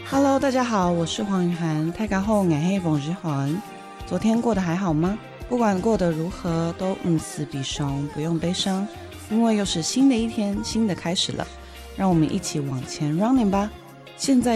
Hello， 大家好，我是黄雨涵。大家好，我是冯日涵。昨天过得还好吗？不管过得如何，都死必伤，不用悲伤，因为又是新的一天，新的开始了。让我们一起往前 running 吧。现在